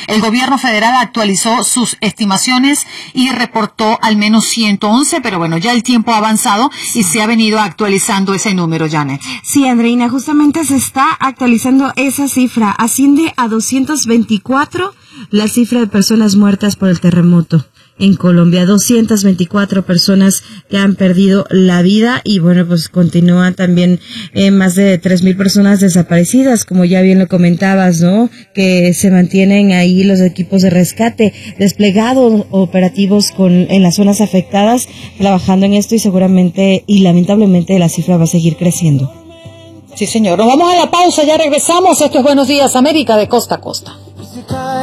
El gobierno federal actualizó sus estimaciones y reportó al menos 111, pero bueno, ya el tiempo ha avanzado y se ha venido actualizando ese número, Janet. Sí, Andreina, justamente se está actualizando esa cifra. Asciende a 224 la cifra de personas muertas por el terremoto en Colombia, 224 personas que han perdido la vida y bueno, pues continúan también más de 3,000 personas desaparecidas, como ya bien lo comentabas, ¿no? Que se mantienen ahí los equipos de rescate desplegados, operativos en las zonas afectadas, trabajando en esto y seguramente y lamentablemente la cifra va a seguir creciendo. Sí, señor. Nos vamos a la pausa, ya regresamos. Esto es Buenos Días América de costa a costa.